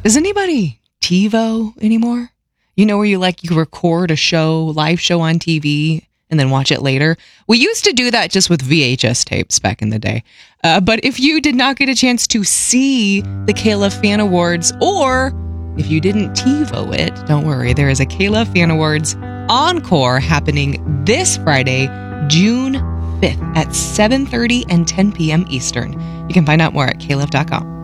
Does anybody TiVo anymore? You know, where you record a live show on TV and then watch it later? We used to do that just with VHS tapes back in the day. But if you did not get a chance to see the Kayla Fan Awards, or if you didn't TiVo it, don't worry. There is a Kayla Fan Awards encore happening this Friday, June 5th at 7:30 and 10 p.m. Eastern. You can find out more at kalef.com.